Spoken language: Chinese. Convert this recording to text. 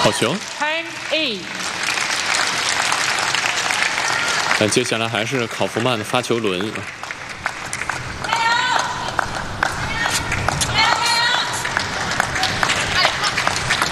好球。 Home E. 那接下来还是考夫曼的发球轮。